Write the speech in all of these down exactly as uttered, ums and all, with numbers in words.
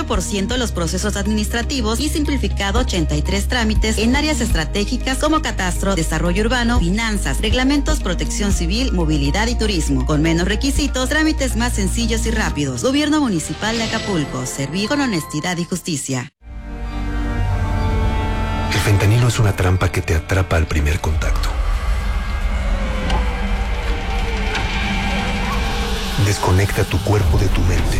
por ciento los procesos administrativos y simplificado ochenta y tres trámites en áreas estratégicas como catastro, desarrollo urbano, finanzas, reglamentos, protección civil, movilidad y turismo. Con menos requisitos, trámites más sencillos y rápidos. Gobierno Municipal de Acapulco. Servir con honestidad y justicia. El fentanilo es una trampa que te atrapa al primer contacto. Desconecta tu cuerpo de tu mente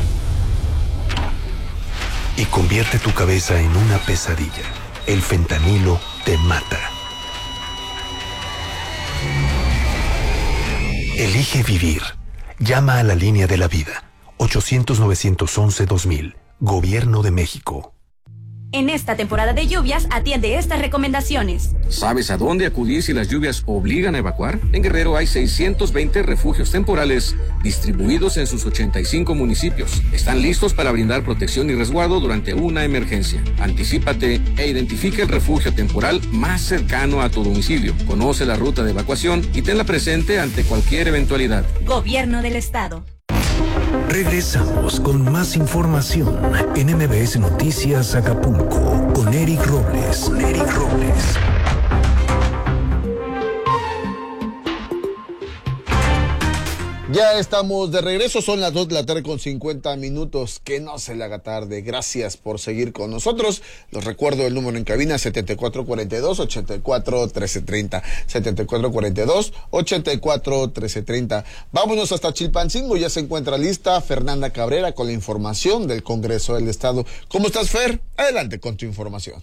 y convierte tu cabeza en una pesadilla. El fentanilo te mata. Elige vivir. Llama a la línea de la vida. ochocientos, novecientos once, dos mil. Gobierno de México. En esta temporada de lluvias, atiende estas recomendaciones. ¿Sabes a dónde acudir si las lluvias obligan a evacuar? En Guerrero hay seiscientos veinte refugios temporales distribuidos en sus ochenta y cinco municipios. Están listos para brindar protección y resguardo durante una emergencia. Anticípate e identifica el refugio temporal más cercano a tu domicilio. Conoce la ruta de evacuación y tenla presente ante cualquier eventualidad. Gobierno del Estado. Regresamos con más información en M B S Noticias Acapulco con Eric Robles. Con Eric Robles. Ya estamos de regreso, son las dos de la tarde con cincuenta minutos, que no se le haga tarde. Gracias por seguir con nosotros. Les recuerdo el número en cabina, setenta y cuatro cuarenta y dos, ochenta y cuatro, trece treinta, setenta y cuatro cuarenta y dos, ochenta y cuatro, trece treinta. Vámonos hasta Chilpancingo, ya se encuentra lista Fernanda Cabrera con la información del Congreso del Estado. ¿Cómo estás, Fer? Adelante con tu información.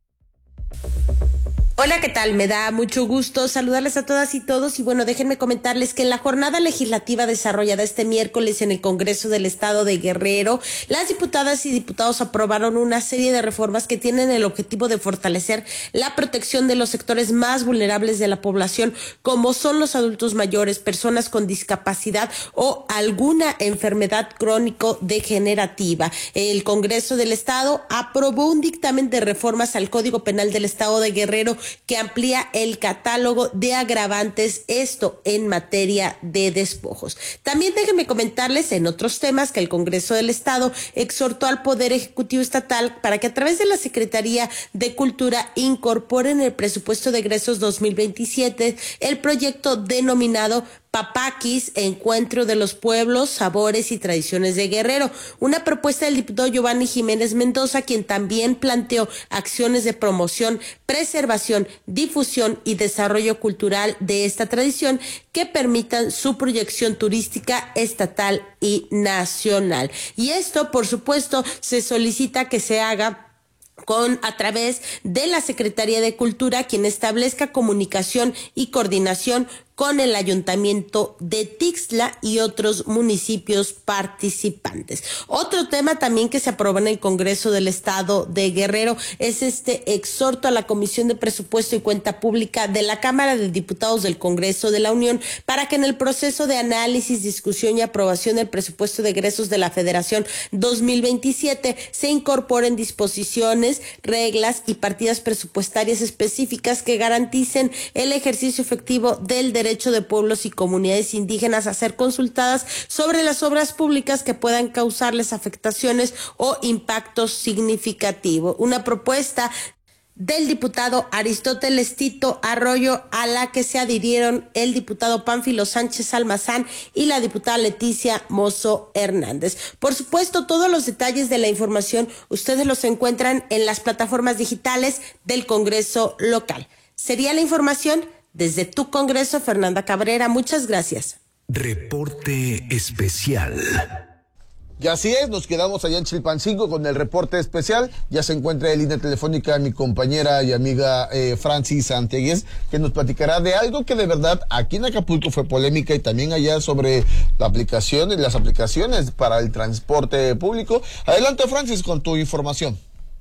Hola, ¿qué tal? Me da mucho gusto saludarles a todas y todos y bueno, déjenme comentarles que en la jornada legislativa desarrollada este miércoles en el Congreso del Estado de Guerrero, las diputadas y diputados aprobaron una serie de reformas que tienen el objetivo de fortalecer la protección de los sectores más vulnerables de la población, como son los adultos mayores, personas con discapacidad o alguna enfermedad crónico-degenerativa. El Congreso del Estado aprobó un dictamen de reformas al Código Penal del Estado de Guerrero que amplía el catálogo de agravantes, esto en materia de despojos. También déjenme comentarles en otros temas que el Congreso del Estado exhortó al Poder Ejecutivo Estatal para que a través de la Secretaría de Cultura incorporen el presupuesto de egresos dos mil veintisiete el proyecto denominado Papaquis, Encuentro de los Pueblos, Sabores y Tradiciones de Guerrero, una propuesta del diputado Giovanni Jiménez Mendoza, quien también planteó acciones de promoción, preservación, difusión y desarrollo cultural de esta tradición que permitan su proyección turística estatal y nacional. Y esto, por supuesto, se solicita que se haga con a través de la Secretaría de Cultura, quien establezca comunicación y coordinación con el Ayuntamiento de Tixla y otros municipios participantes. Otro tema también que se aprobó en el Congreso del Estado de Guerrero es este exhorto a la Comisión de Presupuesto y Cuenta Pública de la Cámara de Diputados del Congreso de la Unión para que en el proceso de análisis, discusión y aprobación del presupuesto de egresos de la Federación dos mil veintisiete se incorporen disposiciones, reglas y partidas presupuestarias específicas que garanticen el ejercicio efectivo del derecho derecho de pueblos y comunidades indígenas a ser consultadas sobre las obras públicas que puedan causarles afectaciones o impactos significativos. Una propuesta del diputado Aristóteles Tito Arroyo, a la que se adhirieron el diputado Pánfilo Sánchez Almazán y la diputada Leticia Mozo Hernández. Por supuesto, todos los detalles de la información ustedes los encuentran en las plataformas digitales del Congreso local. Sería la información desde tu Congreso, Fernanda Cabrera. Muchas gracias. Reporte especial. Y así es, nos quedamos allá en Chilpancingo con el reporte especial. Ya se encuentra en línea telefónica mi compañera y amiga eh, Francis Santiagues, que nos platicará de algo que de verdad aquí en Acapulco fue polémica y también allá sobre la aplicación y las aplicaciones para el transporte público. Adelante, Francis, con tu información.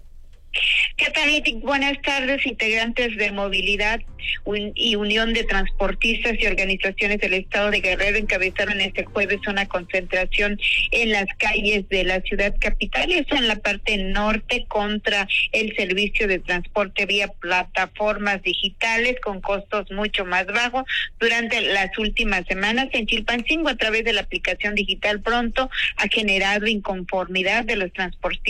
¿Qué tal, Itik? Buenas tardes, integrantes de Movilidad y Unión de Transportistas y organizaciones del Estado de Guerrero encabezaron este jueves una concentración en las calles de la ciudad capital, y eso en la parte norte, contra el servicio de transporte vía plataformas digitales con costos mucho más bajos. Durante las últimas semanas en Chilpancingo, a través de la aplicación digital Pronto, ha generado inconformidad de los transportistas